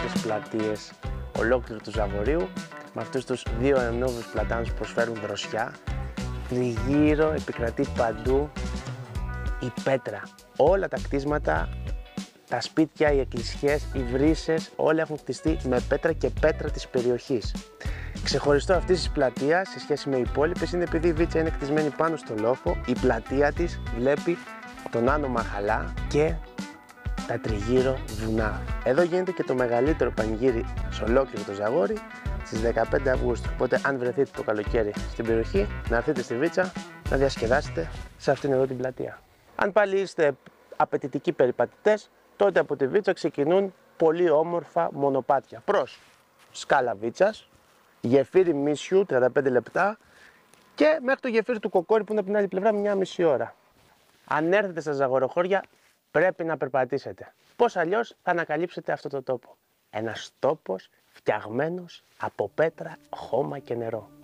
όμορφες πλατείες ολόκληρου του Ζαγορείου, με αυτούς τους δύο ενόβους πλατάνους που προσφέρουν δροσιά. Τριγύρω επικρατεί παντού η πέτρα. Όλα τα κτίσματα, τα σπίτια, οι εκκλησιές, οι βρύσες, όλα έχουν χτιστεί με πέτρα και πέτρα της περιοχής. Ξεχωριστό αυτής της πλατείας σε σχέση με υπόλοιπες είναι επειδή η Βίτσα είναι κτισμένη πάνω στο λόφο, η πλατεία της βλέπει τον Άνω Μαχαλά και τα τριγύρω βουνά. Εδώ γίνεται και το μεγαλύτερο πανηγύρι σε ολόκληρο το Ζαγόρι στις 15 Αυγούστου. Οπότε αν βρεθείτε το καλοκαίρι στην περιοχή, να έρθετε στη Βίτσα να διασκεδάσετε σε αυτήν εδώ την πλατεία. Αν πάλι είστε απαιτητικοί περιπατητές, τότε από τη Βίτσα ξεκινούν πολύ όμορφα μονοπάτια προς σκάλα Βίτσας, γεφύρι Μίσιου 35 λεπτά και μέχρι το γεφύρι του Κοκόρη που είναι από την άλλη πλευρά 1,5 ώρα. Αν έρθετε στα Ζαγοροχώρια πρέπει να περπατήσετε. Πώς αλλιώς θα ανακαλύψετε αυτό το τόπο. Ένας τόπος φτιαγμένος από πέτρα, χώμα και νερό.